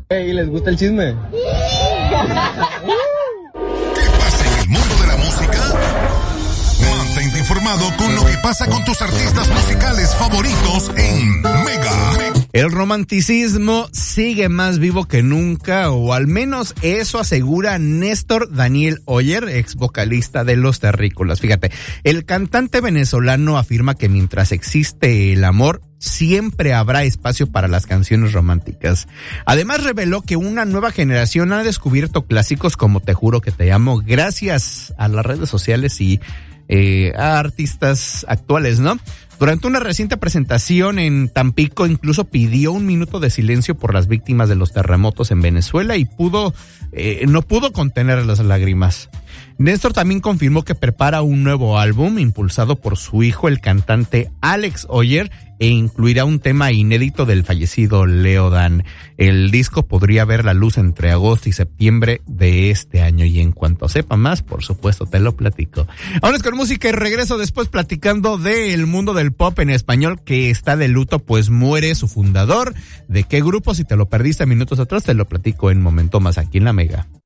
¿Y les gusta el chisme? ¿Qué pasa en el mundo de la música? Mantente informado con lo que pasa con tus artistas musicales favoritos en Mega. El romanticismo sigue más vivo que nunca, o al menos eso asegura Néstor Daniel Oyer, ex vocalista de Los Terrícolas. Fíjate, el cantante venezolano afirma que mientras existe el amor, siempre habrá espacio para las canciones románticas. Además reveló que una nueva generación ha descubierto clásicos como Te juro que te amo gracias a las redes sociales y a artistas actuales, ¿no? Durante una reciente presentación en Tampico incluso pidió 1 minuto de silencio por las víctimas de los terremotos en Venezuela y no pudo contener las lágrimas. Néstor también confirmó que prepara un nuevo álbum impulsado por su hijo, el cantante Alex Oyer, e incluirá un tema inédito del fallecido Leo Dan. El disco podría ver la luz entre agosto y septiembre de este año, y en cuanto sepa más, por supuesto, te lo platico. Ahora es con música y regreso después platicando del mundo del pop en español que está de luto, pues muere su fundador. ¿De qué grupo? Si te lo perdiste minutos atrás, te lo platico en un momento más aquí en La Mega.